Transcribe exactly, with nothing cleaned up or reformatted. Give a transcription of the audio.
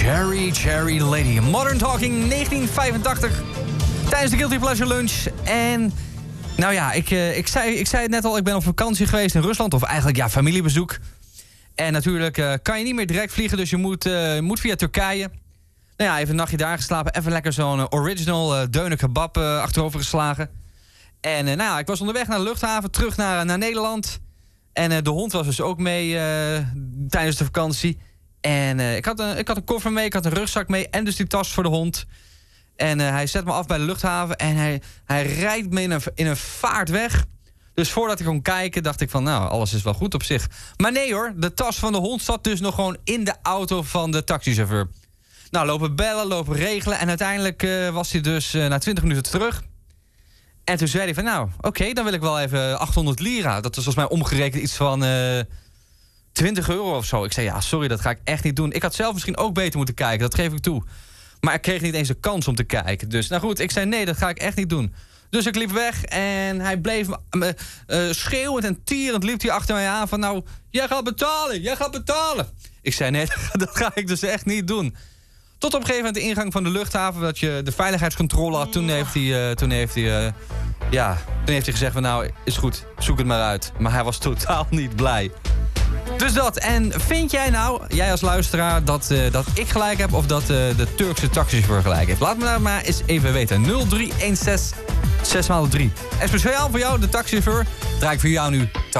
Cherry Cherry Lady. Modern Talking negentien vijfentachtig. Tijdens de Guilty Pleasure Lunch. En nou ja, ik, uh, ik, zei, ik zei het net al, ik ben op vakantie geweest in Rusland. Of eigenlijk ja, familiebezoek. En natuurlijk uh, kan je niet meer direct vliegen, dus je moet, uh, moet via Turkije. Nou ja, even een nachtje daar geslapen. Even lekker zo'n uh, original uh, deuner kebab uh, achterover geslagen. En uh, nou ja, ik was onderweg naar de luchthaven, terug naar, naar Nederland. En uh, de hond was dus ook mee uh, tijdens de vakantie. En uh, ik, had een, ik had een koffer mee, ik had een rugzak mee en dus die tas voor de hond. En uh, hij zet me af bij de luchthaven en hij, hij rijdt me in een, in een vaart weg. Dus voordat ik kon kijken, dacht ik van, nou, alles is wel goed op zich. Maar nee hoor, de tas van de hond zat dus nog gewoon in de auto van de taxichauffeur. Nou, lopen bellen, lopen regelen. En uiteindelijk uh, was hij dus uh, na twintig minuten terug. En toen zei hij van, nou, oké, okay, dan wil ik wel even achthonderd lira. Dat was volgens mij omgerekend iets van uh, twintig euro of zo. Ik zei, ja, sorry, dat ga ik echt niet doen. Ik had zelf misschien ook beter moeten kijken, dat geef ik toe. Maar ik kreeg niet eens een kans om te kijken. Dus nou goed, ik zei, nee, dat ga ik echt niet doen. Dus ik liep weg en hij bleef uh, uh, schreeuwend en tierend liep hij achter mij aan van, nou, jij gaat betalen, jij gaat betalen. Ik zei, nee, dat ga ik dus echt niet doen. Tot op een gegeven moment de ingang van de luchthaven, dat je de veiligheidscontrole had. Toen heeft hij, uh, toen heeft hij, uh, ja, toen heeft hij gezegd van, nou, is goed, zoek het maar uit. Maar hij was totaal niet blij. Dus dat. En vind jij nou, jij als luisteraar, dat, uh, dat ik gelijk heb of dat uh, de Turkse taxichauffeur gelijk heeft? Laat me nou maar eens even weten. nul drie een zes zes maal drie. En speciaal voor jou, de taxichauffeur, draai ik voor jou nu